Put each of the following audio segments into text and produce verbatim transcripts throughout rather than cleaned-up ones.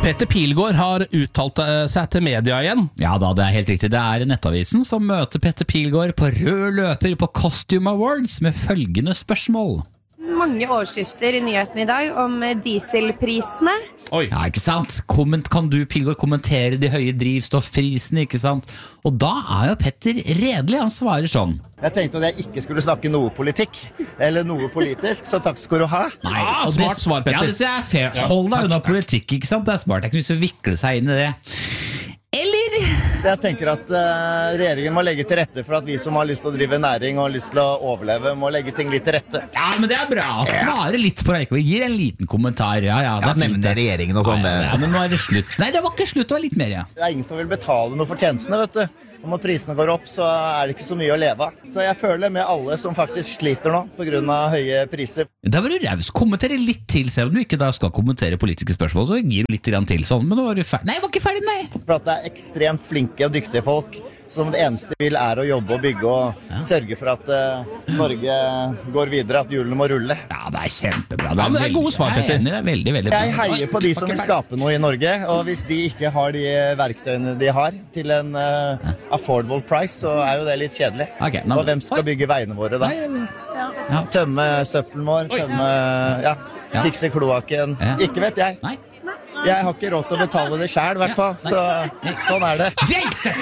Petter Pilgaard har uttalt seg til media igjen. Ja da, det er helt riktig. Det er Nettavisen som møter Petter Pilgaard på rød løper på Costume Awards med følgende spørsmål. Mange overskrifter i nyhetene i dag om dieselprisene. Oi. Ja, ikke sant? Komment, kan du, Pilgaard, kommentere de høye drivstoffprisene, ikke sant? Og da er jo Petter redelig, han svarer sånn. Jeg tenkte at jeg ikke skulle snakke noe politikk, eller noe politisk, så takk skal du ha. Nei, ah, smart det, svar, Petter. Ja, det er fair. Hold deg unna politikk, ikke sant? Det er smart, jeg kan ikke vikle seg inn i det. Eller? Jeg tenker at uh, regjeringen må legge til rette for at vi som har lyst til å drive næring og har lyst til å overleve, må legge ting litt til rette. Ja, men det er bra. Svare litt på det, vi gir en liten kommentar. Ja, ja, det ja, nevne regjeringen og sånn. Ja, ja, men nå er det slutt. Nei, det var ikke slutt, det var litt mer, ja. Det er ingen som vil betale noe for tjenestene, vet du. Og når prisene går opp, så er det ikke så mye å leve av. Så jeg føler med alle som faktisk sliter nå på grunn av høye priser. Da var du raus. Kommentere litt til, selv om du ikke da skal kommentere politiske spørsmål, så gir du litt til sånn, men nå var du ferdig. Nei, jeg var ikke ferdig, nei. For at det er ekstremt flinke og dyktige folk som det eneste vil er å jobbe og bygge og ja. Sørge for at uh, Norge går videre, at hjulene må rulle. Ja, det er kjempebra. Det er, ja, det er gode svar, Petter. Det er veldig, veldig bra. Jeg heier på de som vil skape noe i Norge, og hvis de ikke har de verktøyene de har til en uh, affordable price, så er jo det litt kjedelig. Okay, no, og hvem skal bygge veiene våre da? Ja. Tømme søppelen vår, tømme, ja, fikse kloakken. Ja. Ikke vet jeg. Nei. Jeg har ikke råd til å betale det selv, i hvert fall. Så sånn er det. Jesus!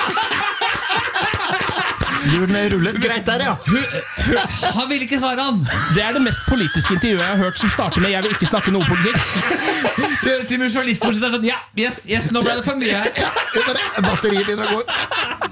Hjulene rullet greit der, ja. Han vil ikke svare han. Det er det mest politiske intervjuet jeg har hørt som starter med «Jeg vil ikke snakke noe politikk». Det er til journalisten som sier sånn, ja, yes, yes, nå ble det for mye her. Ja, batteriet begynner å gå ut.